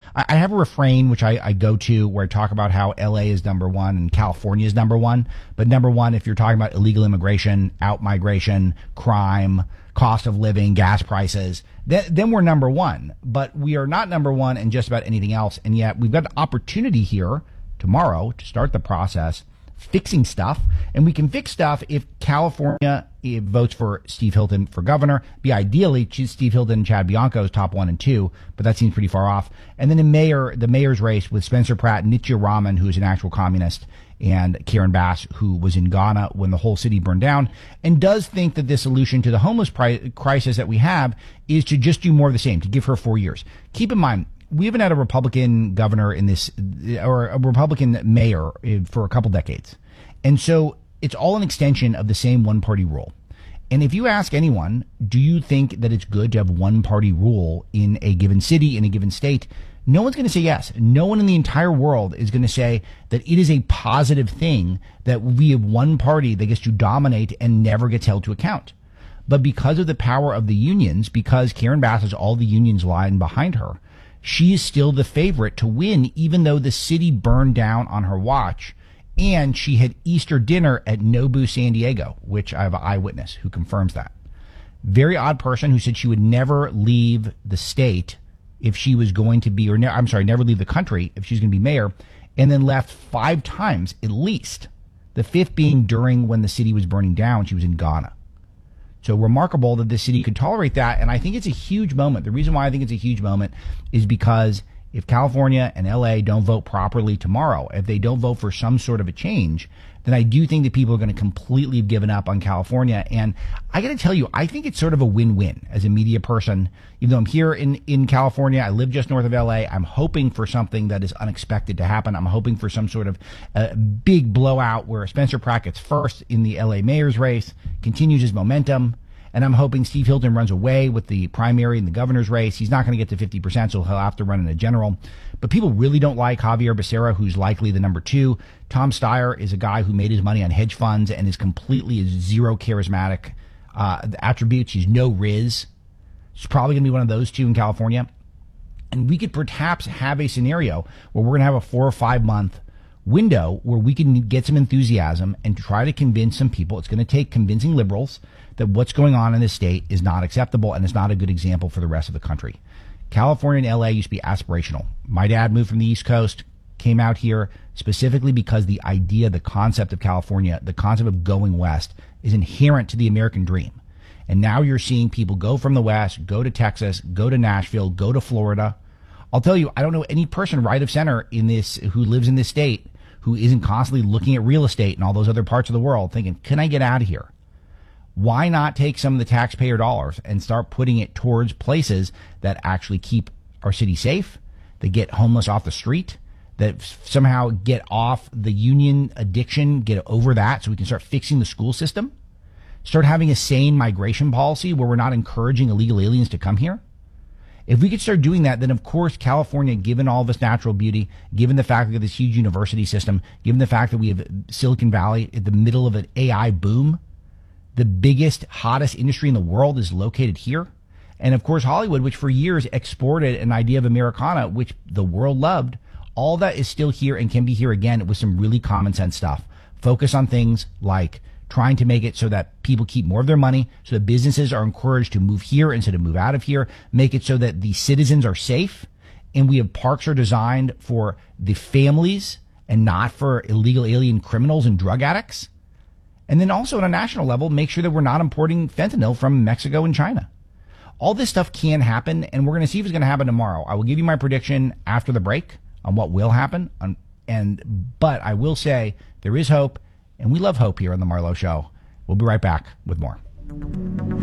I have a refrain which I go to where I talk about how LA is number one and California is number one. But number one, if you're talking about illegal immigration, out migration, crime, cost of living, gas prices, then we're number one. But we are not number one in just about anything else. And yet we've got an opportunity here tomorrow to start the process fixing stuff. And we can fix stuff if California votes for Steve Hilton for governor. Be ideally Steve Hilton and Chad Bianco's top 1 and 2, but that seems pretty far off. And then the mayor's race with Spencer Pratt, Nitya Raman, who is an actual communist, and Karen Bass, who was in Ghana when the whole city burned down, and does think that the solution to the homeless crisis that we have is to just do more of the same, to give her 4 years. Keep in mind, we haven't had a Republican governor in this, or a Republican mayor for a couple decades. And so it's all an extension of the same one-party rule. And if you ask anyone, do you think that it's good to have one-party rule in a given city, in a given state? No one's going to say yes. No one in the entire world is going to say that it is a positive thing that we have one party that gets to dominate and never gets held to account. But because of the power of the unions, because Karen Bass has all the unions lying behind her, she is still the favorite to win, even though the city burned down on her watch. And she had Easter dinner at Nobu San Diego, which I have an eyewitness who confirms that. Very odd person who said she would never leave the state if she was going to be, never leave the country if she's going to be mayor, and then left 5 times at least. The 5th being during when the city was burning down. She was in Ghana. So remarkable that the city could tolerate that. And I think it's a huge moment. The reason why I think it's a huge moment is because if California and LA don't vote properly tomorrow, if they don't vote for some sort of a change, then I do think that people are going to completely have given up on California. And I got to tell you, I think it's sort of a win-win as a media person. Even though I'm here in California, I live just north of LA, I'm hoping for something that is unexpected to happen. I'm hoping for some sort of big blowout where Spencer Pratt gets first in the LA mayor's race, continues his momentum. And I'm hoping Steve Hilton runs away with the primary and the governor's race. He's not going to get to 50%, so he'll have to run in a general. But people really don't like Javier Becerra, who's likely the number 2. Tom Steyer is a guy who made his money on hedge funds and is completely zero charismatic attributes. He's no Riz. It's probably going to be one of those 2 in California. And we could perhaps have a scenario where we're going to have a 4 or 5 month window where we can get some enthusiasm and try to convince some people. It's going to take convincing liberals that what's going on in this state is not acceptable and it's not a good example for the rest of the country. California and LA used to be aspirational. My dad moved from the East Coast, came out here specifically because the idea, the concept of California, the concept of going west is inherent to the American dream. And now you're seeing people go from the West, go to Texas, go to Nashville, go to Florida. I'll tell you, I don't know any person right of center in this who lives in this state who isn't constantly looking at real estate and all those other parts of the world thinking, can I get out of here? Why not take some of the taxpayer dollars and start putting it towards places that actually keep our city safe, that get homeless off the street, that somehow get off the union addiction, get over that so we can start fixing the school system, start having a sane migration policy where we're not encouraging illegal aliens to come here? If we could start doing that, then of course California, given all of its natural beauty, given the fact that we have this huge university system, given the fact that we have Silicon Valley at the middle of an AI boom, the biggest, hottest industry in the world is located here. And of course, Hollywood, which for years exported an idea of Americana, which the world loved, all that is still here and can be here again with some really common sense stuff. Focus on things like trying to make it so that people keep more of their money, so that businesses are encouraged to move here instead of move out of here, make it so that the citizens are safe, and we have parks are designed for the families and not for illegal alien criminals and drug addicts. And then also on a national level, make sure that we're not importing fentanyl from Mexico and China. All this stuff can happen, and we're going to see if it's going to happen tomorrow. I will give you my prediction after the break on what will happen. But I will say there is hope, and we love hope here on The Marlowe Show. We'll be right back with more.